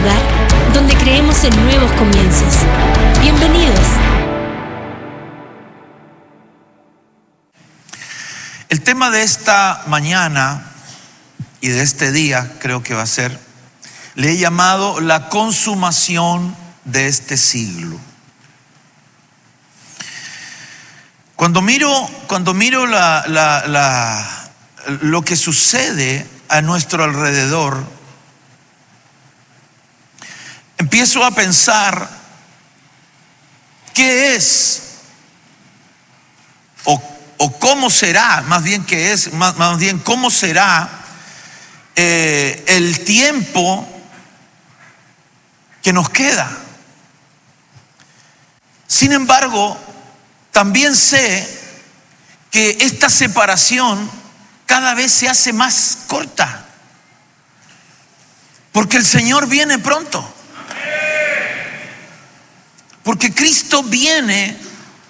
lugar donde creemos en nuevos comienzos. Bienvenidos. El tema de esta mañana y de este día creo que va a ser, le he llamado la consumación de este siglo. Cuando miro lo que sucede a nuestro alrededor, empiezo a pensar qué es o cómo será, más bien cómo será el tiempo que nos queda. Sin embargo, también sé que esta separación cada vez se hace más corta, porque el Señor viene pronto, porque Cristo viene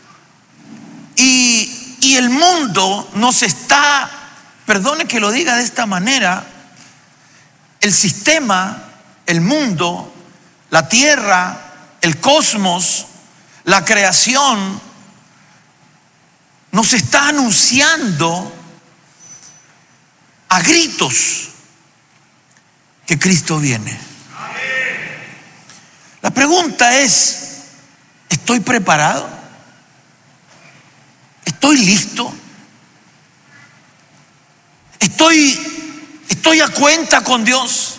y el mundo nos está, perdone que lo diga de esta manera, el sistema, el mundo, la tierra, el cosmos, la creación nos está anunciando a gritos que Cristo viene. La pregunta es, ¿estoy preparado? ¿Estoy listo? ¿Estoy a cuenta con Dios?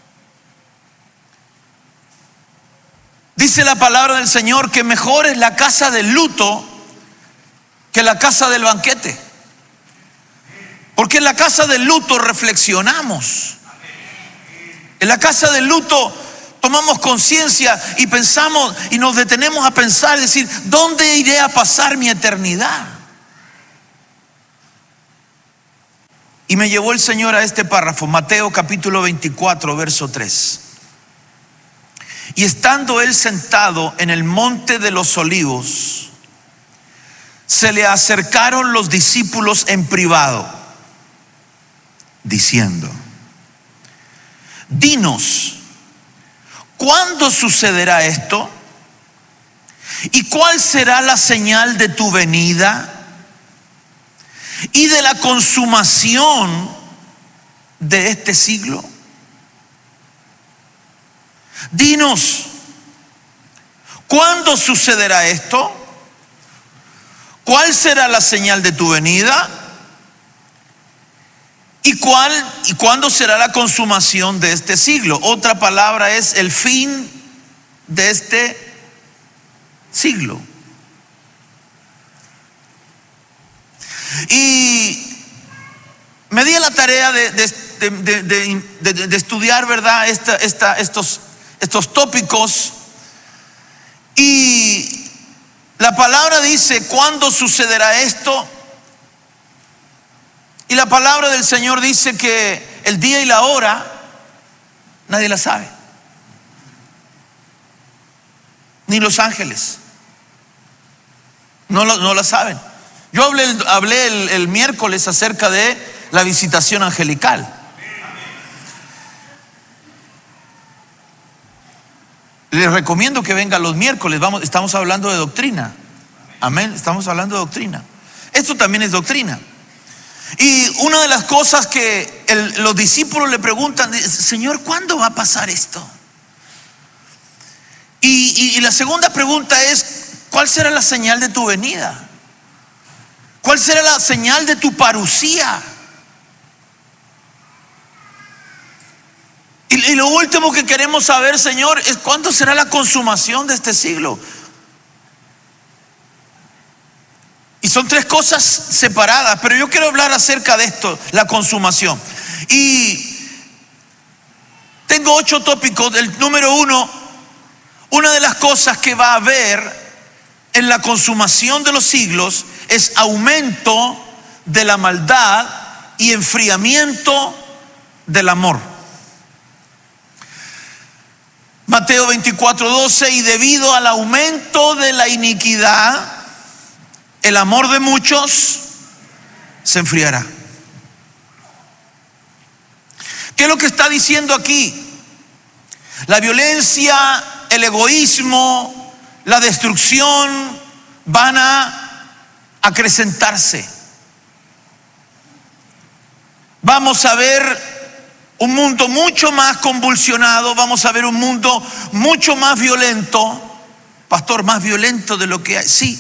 Dice la palabra del Señor que mejor es la casa del luto que la casa del banquete. Porque en la casa del luto reflexionamos. En la casa del luto tomamos conciencia y pensamos y nos detenemos a pensar, decir, ¿dónde iré a pasar mi eternidad? Y me llevó el Señor a este párrafo, Mateo capítulo 24, verso 3. Y estando él sentado en el monte de los olivos, se le acercaron los discípulos en privado, diciendo: dinos, ¿cuándo sucederá esto? ¿Y cuál será la señal de tu venida y de la consumación de este siglo? Dinos, ¿cuándo sucederá esto? ¿Cuál será la señal de tu venida? ¿Y cuándo será la consumación de este siglo? Otra palabra es el fin de este siglo. Y me di a la tarea de estudiar, ¿verdad? Estos tópicos. Y la palabra dice, ¿cuándo sucederá esto? Y la palabra del Señor dice que el día y la hora nadie la sabe, ni los ángeles no la saben. Yo hablé el miércoles acerca de la visitación angelical. Les recomiendo que vengan los miércoles. Estamos hablando de doctrina. Amén. Estamos hablando de doctrina. Esto también es doctrina. Y una de las cosas que los discípulos le preguntan, Señor, ¿cuándo va a pasar esto? Y la segunda pregunta es, ¿cuál será la señal de tu venida? ¿Cuál será la señal de tu parusía? Y lo último que queremos saber, Señor, es cuándo será la consumación de este siglo. Y son tres cosas separadas, pero yo quiero hablar acerca de esto, la consumación. Y tengo 8 tópicos. El número 1, una de las cosas que va a haber en la consumación de los siglos es aumento de la maldad y enfriamiento del amor. Mateo 24:12, y debido al aumento de la iniquidad, el amor de muchos se enfriará. ¿Qué es lo que está diciendo aquí? La violencia, el egoísmo, la destrucción van a acrecentarse. Vamos a ver un mundo mucho más convulsionado, vamos a ver un mundo mucho más violento. Pastor, más violento de lo que hay. Sí.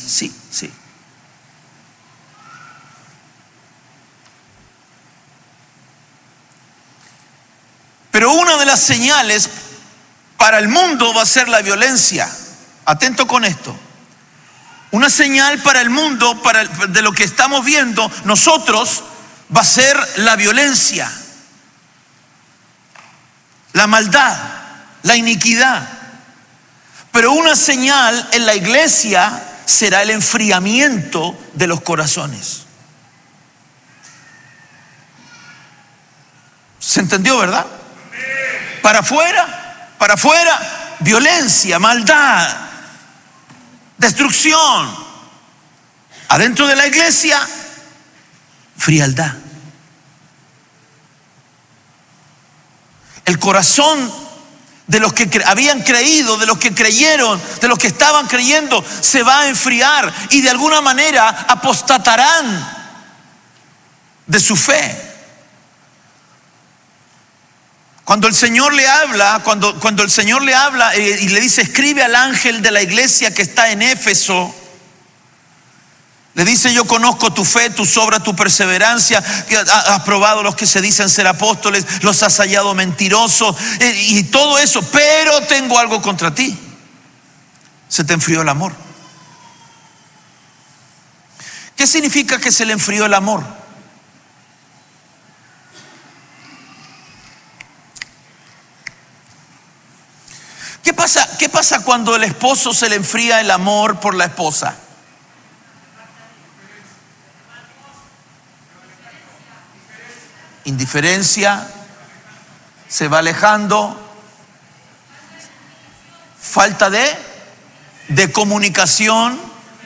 Pero una de las señales para el mundo va a ser la violencia. Atento con esto. Una señal para el mundo, de lo que estamos viendo nosotros, va a ser la violencia, la maldad, la iniquidad. Pero una señal en la iglesia será el enfriamiento de los corazones. ¿Se entendió, verdad? Para afuera, violencia, maldad, destrucción. Adentro de la iglesia, frialdad. El corazón de los que habían creído, de los que creyeron, de los que estaban creyendo, se va a enfriar y de alguna manera apostatarán de su fe. Cuando el Señor le habla, cuando el Señor le habla y le dice, escribe al ángel de la iglesia que está en Éfeso, le dice, yo conozco tu fe, tus obras, tu perseverancia, que has probado los que se dicen ser apóstoles, los has hallado mentirosos y todo eso, pero tengo algo contra ti. Se te enfrió el amor. ¿Qué significa que se le enfrió el amor? ¿Qué pasa cuando el esposo se le enfría el amor por la esposa? Indiferencia, se va alejando, falta de comunicación,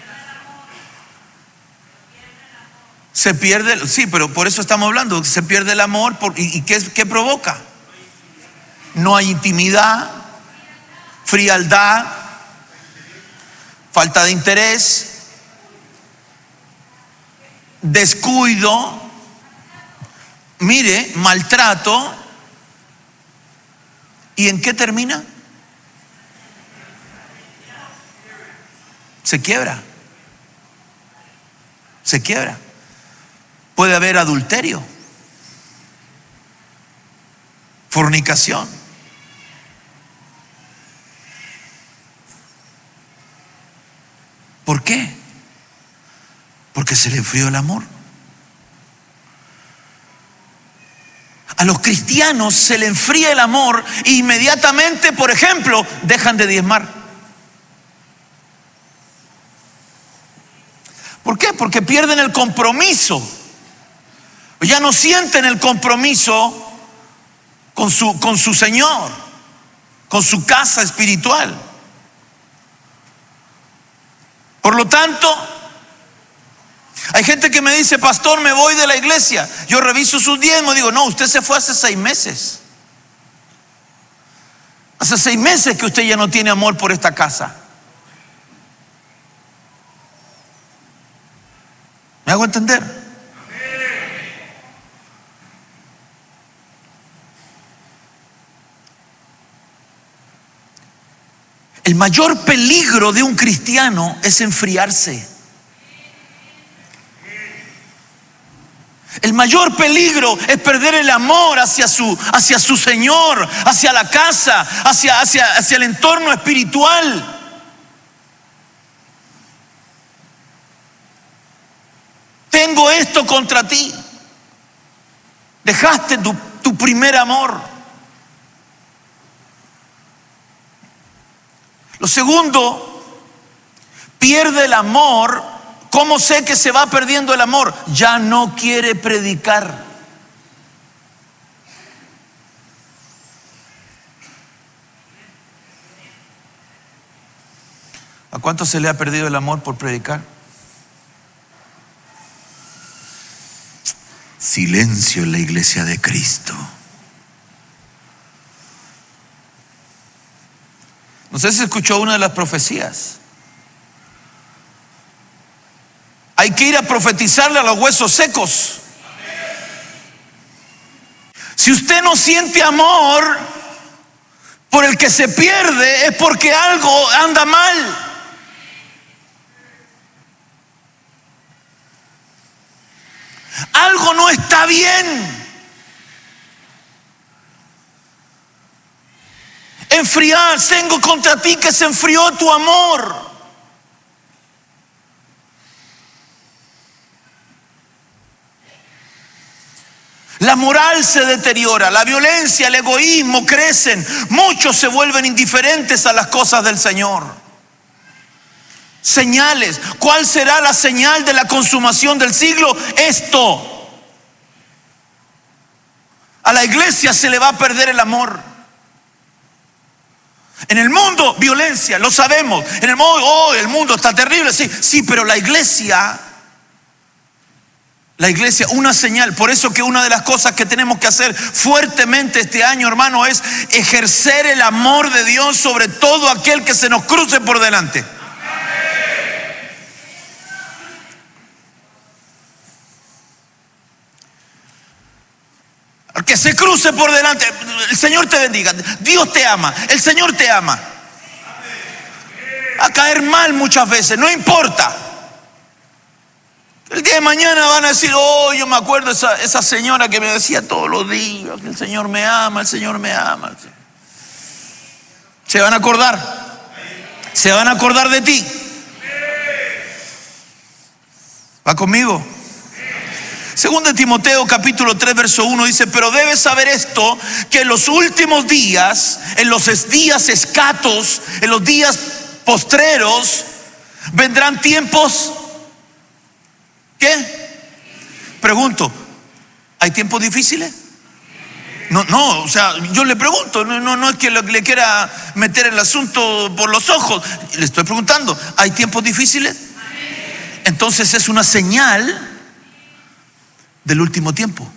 se pierde, sí, pero por eso estamos hablando, se pierde el amor. ¿Y qué provoca? No hay intimidad, frialdad, falta de interés, descuido, mire, maltrato. ¿Y en qué termina? Se quiebra. Puede haber adulterio, fornicación. ¿Por qué? Porque se le enfrió el amor. A los cristianos se le enfría el amor e inmediatamente, por ejemplo, dejan de diezmar. ¿Por qué? Porque pierden el compromiso. Ya no sienten el compromiso con su Señor, con su casa espiritual. Por lo tanto, hay gente que me dice, pastor, me voy de la iglesia. Yo reviso sus diezmos y digo, no, usted se fue hace 6 meses. Hace 6 meses que usted ya no tiene amor por esta casa. ¿Me hago entender? El mayor peligro de un cristiano es enfriarse. El mayor peligro es perder el amor hacia su Señor, hacia la casa, hacia el entorno espiritual. Tengo esto contra ti. Dejaste tu primer amor. Lo segundo, pierde el amor. ¿Cómo sé que se va perdiendo el amor? Ya no quiere predicar. ¿A cuánto se le ha perdido el amor por predicar? Silencio en la iglesia de Cristo. No sé si escuchó una de las profecías. Hay que ir a profetizarle a los huesos secos. Si usted no siente amor por el que se pierde, es porque algo anda mal. Algo no está bien. Enfriar, tengo contra ti que se enfrió tu amor. La moral se deteriora, la violencia, el egoísmo crecen. Muchos se vuelven indiferentes a las cosas del Señor. Señales. ¿Cuál será la señal de la consumación del siglo? Esto. A la iglesia se le va a perder el amor. En el mundo, violencia, lo sabemos. En el mundo, el mundo está terrible. Sí, pero la iglesia, una señal. Por eso que una de las cosas que tenemos que hacer fuertemente este año, hermano, es ejercer el amor de Dios sobre todo aquel que se nos cruce por delante. Al que se cruce por delante, el Señor te bendiga. Dios te ama, el Señor te ama. Va a caer mal muchas veces, no importa. El día de mañana van a decir, yo me acuerdo esa señora que me decía todos los días que el Señor me ama, el Señor me ama. Se van a acordar de ti. ¿Va conmigo? Segundo de Timoteo capítulo 3 verso 1 dice, pero debes saber esto, que en los últimos días, en los días escatos, en los días postreros, vendrán tiempos. ¿Qué? Pregunto, ¿hay tiempos difíciles? No, o sea, yo le pregunto, no es que le quiera meter el asunto por los ojos. Le estoy preguntando, ¿hay tiempos difíciles? Entonces es una señal del último tiempo.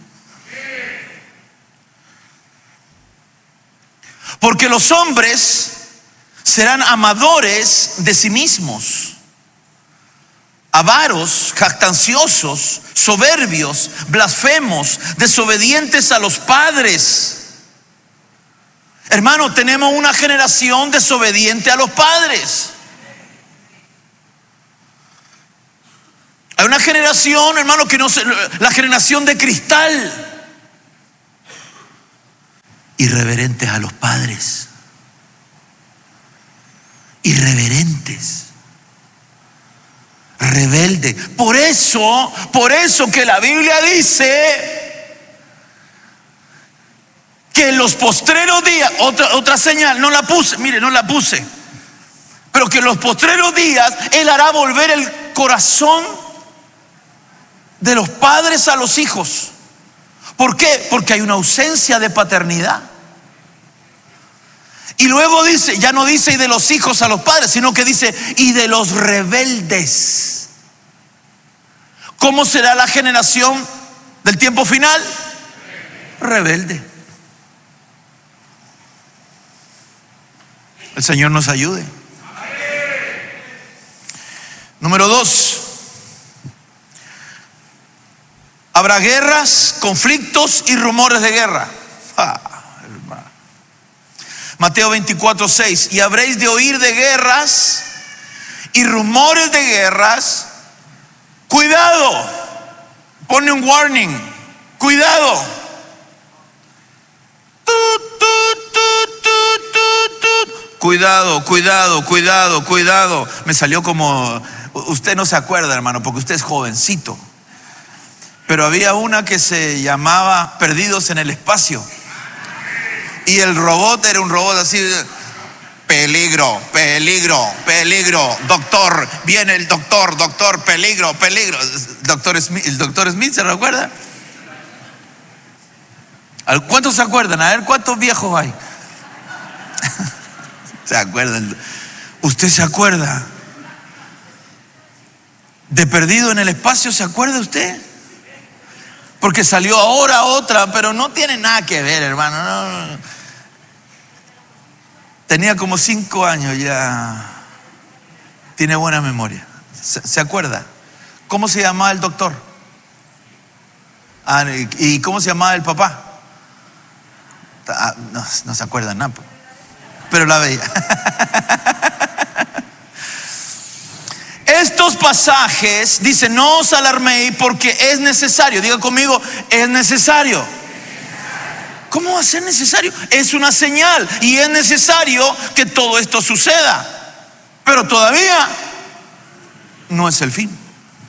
Porque los hombres serán amadores de sí mismos, avaros, jactanciosos, soberbios, blasfemos, desobedientes a los padres. Hermano, tenemos una generación desobediente a los padres. Hay una generación, hermano, que la generación de cristal, irreverentes a los padres, irreverentes, rebelde. Por eso que la Biblia dice que en los postreros días, otra señal, no la puse, pero que en los postreros días Él hará volver el corazón de los padres a los hijos. ¿Por qué? Porque hay una ausencia de paternidad. Y luego dice, ya no dice y de los hijos a los padres, sino que dice y de los rebeldes. ¿Cómo será la generación del tiempo final? Rebelde. El Señor nos ayude. Número 2. Habrá guerras, conflictos y rumores de guerra. Mateo 24:6. Y habréis de oír de guerras y rumores de guerras. Cuidado. Pone un warning. Cuidado. Cuidado. Me salió como, usted no se acuerda, hermano, porque usted es jovencito. Pero había una que se llamaba Perdidos en el Espacio. Y el robot era un robot así, peligro. Doctor, viene el doctor, peligro. El doctor Smith, ¿se recuerda? ¿Cuántos se acuerdan? A ver, ¿cuántos viejos hay? ¿Se acuerdan? ¿Usted se acuerda de Perdido en el Espacio? ¿Se acuerda usted? Porque salió ahora otra, pero no tiene nada que ver, hermano. No. Tenía como 5 años ya. Tiene buena memoria. ¿Se acuerda? ¿Cómo se llamaba el doctor? ¿Y cómo se llamaba el papá? No se acuerda nada, pero la veía. Estos pasajes dicen: no os alarméis porque es necesario. Diga conmigo: es necesario. ¿Cómo va a ser necesario? Es una señal y es necesario que todo esto suceda. Pero todavía no es el fin.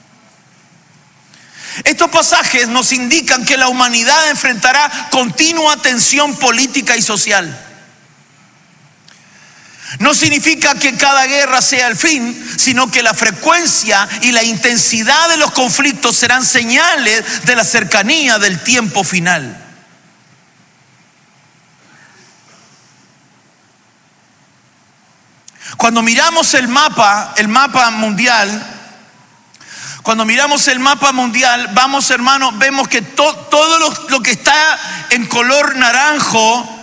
Estos pasajes nos indican que la humanidad enfrentará continua tensión política y social. No significa que cada guerra sea el fin, sino que la frecuencia y la intensidad de los conflictos serán señales de la cercanía del tiempo final. Cuando miramos el mapa mundial, vamos, hermanos, vemos que todo lo que está en color naranjo,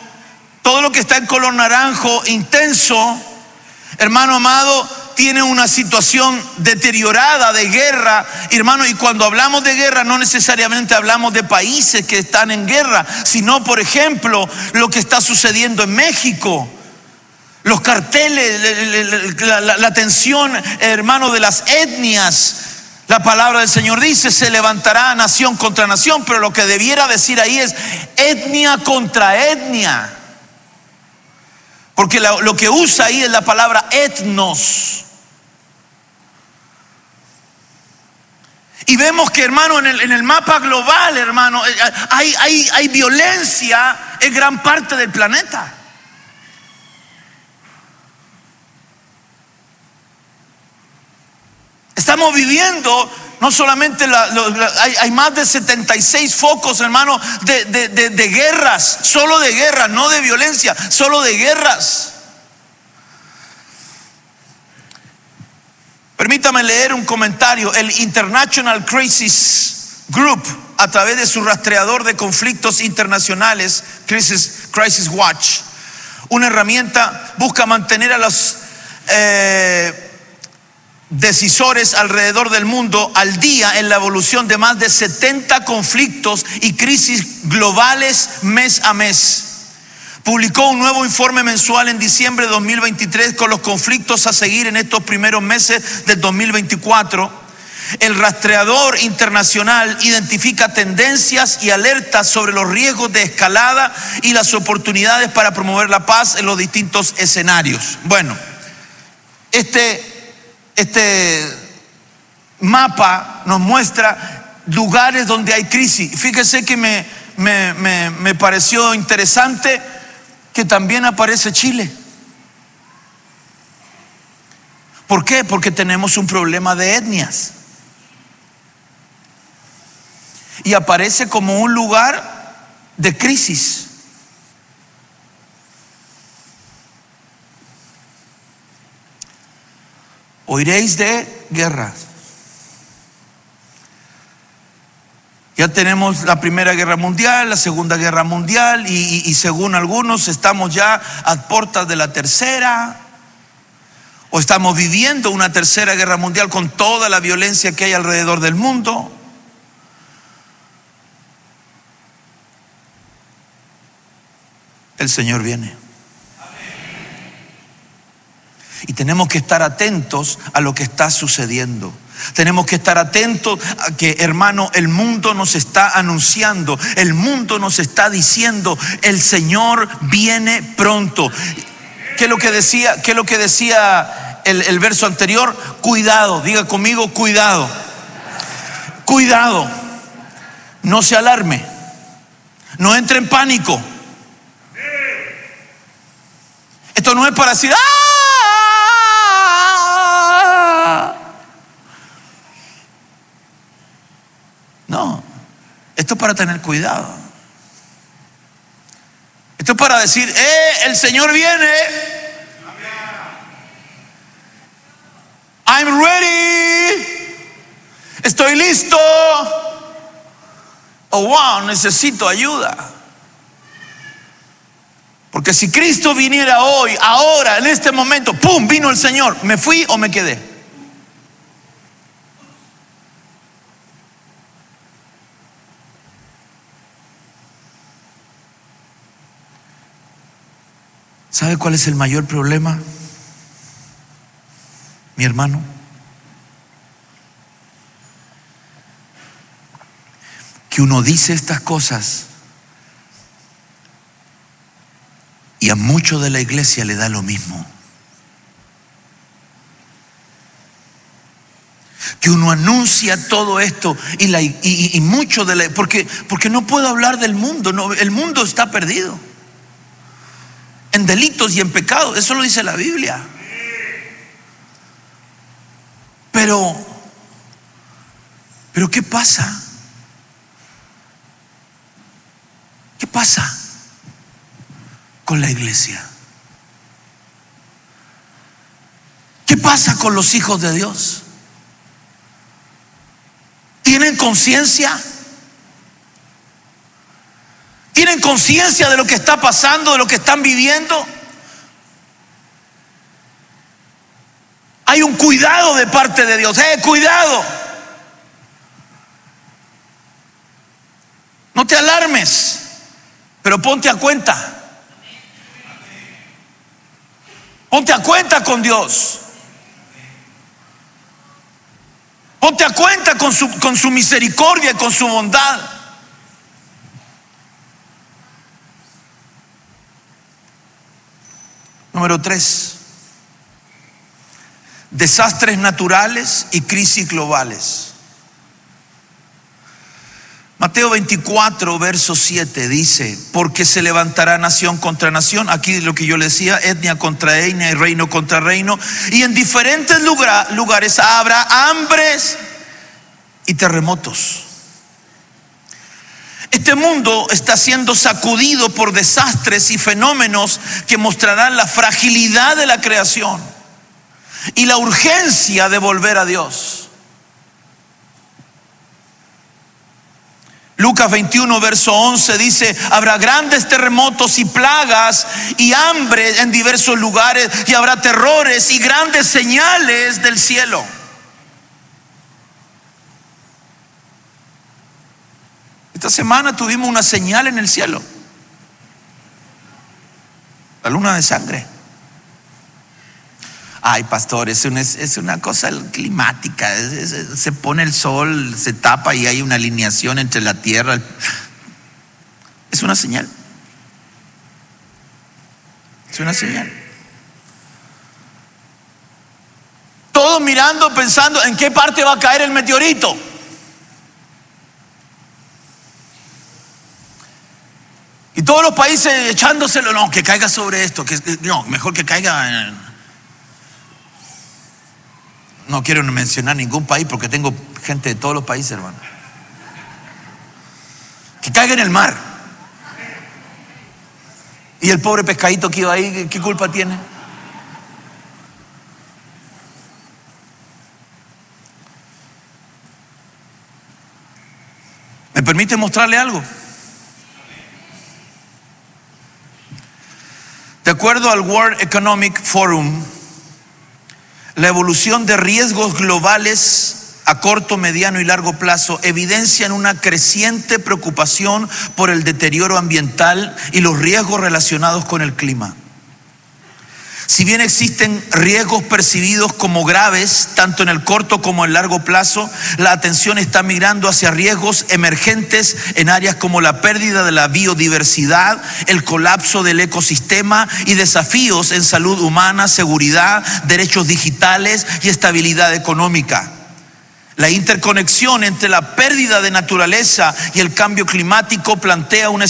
intenso, hermano amado, tiene una situación deteriorada de guerra, hermano. Y cuando hablamos de guerra, no necesariamente hablamos de países que están en guerra, sino, por ejemplo, lo que está sucediendo en México. Los carteles, la tensión, hermano, de las etnias. La palabra del Señor dice: se levantará nación contra nación, pero lo que debiera decir ahí es etnia contra etnia. Porque lo que usa ahí es la palabra etnos. Y vemos que, hermano, en el mapa global, hermano, hay violencia en gran parte del planeta. Estamos viviendo, no solamente hay más de 76 focos, hermano, de guerras, solo de guerras, no de violencia, solo de guerras. Permítame leer un comentario. El International Crisis Group, a través de su rastreador de conflictos internacionales, Crisis Watch, una herramienta, busca mantener a los decisores alrededor del mundo al día en la evolución de más de 70 conflictos y crisis globales mes a mes. Publicó un nuevo informe mensual en diciembre de 2023 con los conflictos a seguir en estos primeros meses del 2024. El rastreador internacional identifica tendencias y alertas sobre los riesgos de escalada y las oportunidades para promover la paz en los distintos escenarios. Bueno, este mapa nos muestra lugares donde hay crisis. Fíjese que me pareció interesante que también aparece Chile. ¿Por qué? Porque tenemos un problema de etnias. Y aparece como un lugar de crisis. Oiréis de guerras. Ya tenemos la Primera Guerra Mundial, la Segunda Guerra Mundial y según algunos estamos ya a puertas de la tercera, o estamos viviendo una tercera guerra mundial con toda la violencia que hay alrededor del mundo. El Señor viene. Y tenemos que estar atentos a lo que está sucediendo. Tenemos que estar atentos a que, hermano, el mundo nos está anunciando, el mundo nos está diciendo: el Señor viene pronto. ¿Qué es lo que decía el verso anterior? Cuidado, diga conmigo: cuidado. Cuidado. No se alarme. No entre en pánico. Esto no es para decir: ¡ah! No, esto es para tener cuidado. Esto es para decir: el Señor viene. I'm ready. Estoy listo. Oh, wow, necesito ayuda. Porque si Cristo viniera hoy, ahora, en este momento, ¡pum!, vino el Señor, ¿me fui o me quedé? ¿Sabe cuál es el mayor problema, mi hermano? Que uno dice estas cosas y a muchos de la iglesia le da lo mismo. Que uno anuncia todo esto y mucho de la, porque no puedo hablar del mundo, no, el mundo está perdido en delitos y en pecados, eso lo dice la Biblia. Pero ¿qué pasa? ¿Qué pasa con la iglesia? ¿Qué pasa con los hijos de Dios? ¿Tienen conciencia? ¿Tienen conciencia de lo que está pasando, de lo que están viviendo? Hay un cuidado de parte de Dios. Cuidado. No te alarmes, pero ponte a cuenta. Ponte a cuenta con Dios. Ponte a cuenta con su misericordia y con su bondad. Número 3. Desastres naturales y crisis globales. Mateo 24, verso 7 dice: porque se levantará nación contra nación, aquí lo que yo le decía, etnia contra etnia y reino contra reino, y en diferentes lugares habrá hambres y terremotos. Este mundo está siendo sacudido por desastres y fenómenos que mostrarán la fragilidad de la creación y la urgencia de volver a Dios. Lucas 21, verso 11 dice: habrá grandes terremotos y plagas y hambre en diversos lugares, y habrá terrores y grandes señales del cielo. Esta semana tuvimos una señal en el cielo: la luna de sangre. Ay, pastor, es una cosa climática. Se pone el sol, se tapa y hay una alineación entre la tierra. Es una señal. Es una señal. Todos mirando, pensando en qué parte va a caer el meteorito. Y todos los países echándoselo, no, que caiga sobre esto, no, mejor que caiga en... No quiero mencionar ningún país porque tengo gente de todos los países, hermano. Que caiga en el mar. Y el pobre pescadito que iba ahí, ¿qué culpa tiene? ¿Me permite mostrarle algo? De acuerdo al World Economic Forum, la evolución de riesgos globales a corto, mediano y largo plazo evidencian una creciente preocupación por el deterioro ambiental y los riesgos relacionados con el clima. Si bien existen riesgos percibidos como graves, tanto en el corto como en el largo plazo, la atención está migrando hacia riesgos emergentes en áreas como la pérdida de la biodiversidad, el colapso del ecosistema y desafíos en salud humana, seguridad, derechos digitales y estabilidad económica. La interconexión entre la pérdida de naturaleza y el cambio climático plantea un